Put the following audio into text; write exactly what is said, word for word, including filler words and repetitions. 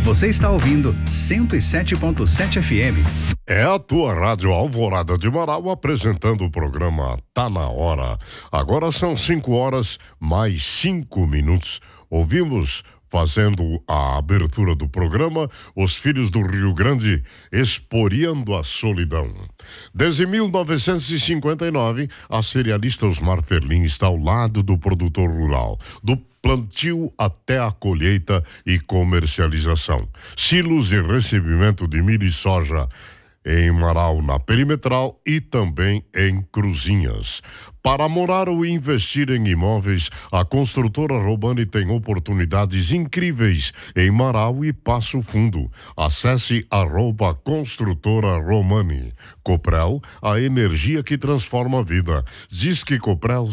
Você está ouvindo cento e sete ponto sete F M. É a tua Rádio Alvorada de Marau apresentando o programa Tá na Hora. Agora são cinco horas mais cinco minutos. Ouvimos, fazendo a abertura do programa, os Filhos do Rio Grande Esporeando a Solidão. Desde mil novecentos e cinquenta e nove, a cerealista Osmar Ferlin está ao lado do produtor rural, do plantio até a colheita e comercialização. Silos e recebimento de milho e soja em Marau, na Perimetral e também em Cruzinhas. Para morar ou investir em imóveis, a construtora Romani tem oportunidades incríveis em Marau e Passo Fundo. Acesse arroba construtora Romani. Coprel, a energia que transforma a vida. Diz que Coprel